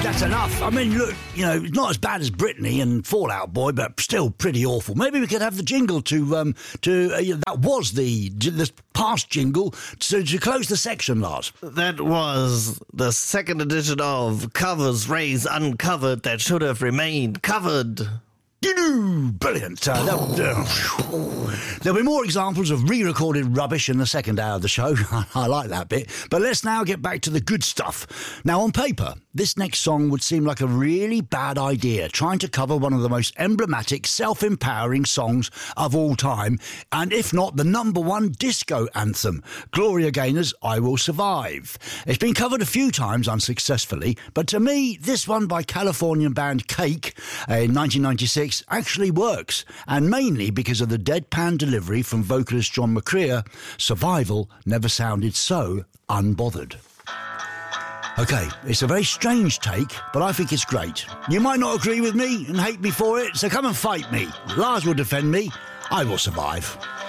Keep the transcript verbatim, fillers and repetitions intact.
That's enough. I mean, look, you know, it's not as bad as Britney and Fall Out Boy, but still pretty awful. Maybe we could have the jingle to, um, to uh, you know, that was the, the past jingle to, to close the section, Lars. That was the second edition of Covers Raised Uncovered that should have remained covered. Brilliant. Uh, there'll, uh, there'll be more examples of re-recorded rubbish in the second hour of the show. I like that bit. But let's now get back to the good stuff. Now, on paper, this next song would seem like a really bad idea, trying to cover one of the most emblematic, self-empowering songs of all time, and if not, the number one disco anthem, Gloria Gaynor's I Will Survive. It's been covered a few times unsuccessfully, but to me, this one by Californian band Cake in nineteen ninety-six actually works, and mainly because of the deadpan delivery from vocalist John McCrea. Survival never sounded so unbothered. OK, it's a very strange take, but I think it's great. You might not agree with me and hate me for it, so come and fight me. Lars will defend me. I will survive.